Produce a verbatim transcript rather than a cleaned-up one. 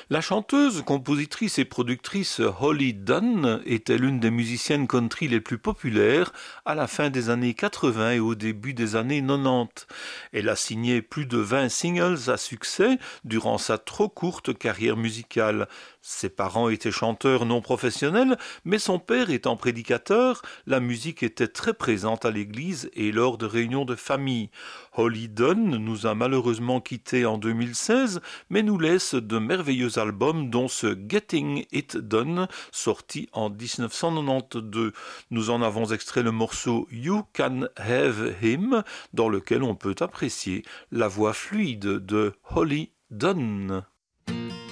La chanteuse, compositrice et productrice Holly Dunn était l'une des musiciennes country les plus populaires à la fin des années quatre-vingts et au début des années quatre-vingt-dix. Elle a signé plus de vingt singles à succès durant sa trop courte carrière musicale. Ses parents étaient chanteurs non professionnels, mais son père étant prédicateur, la musique était très présente à l'église et lors de réunions de famille. Holly Dunn nous a malheureusement quittés en deux mille seize, mais nous laisse de merveilleux albums dont ce Getting It Done, sorti en dix-neuf cent quatre-vingt-douze. Nous en avons extrait le morceau You Can Have Him, dans lequel on peut apprécier la voix fluide de Holly Dunn.